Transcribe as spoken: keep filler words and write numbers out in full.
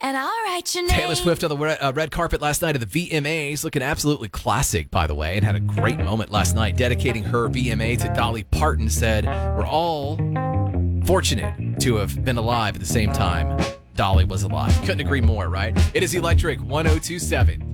And I'll write your name. Taylor Swift on the red, uh, red carpet last night at the V M As, looking absolutely classic, by the way, and had a great moment last night, dedicating her V M A to Dolly Parton. Said, we're all fortunate to have been alive at the same time Dolly was alive. Couldn't agree more, right? It is Electric one oh two seven.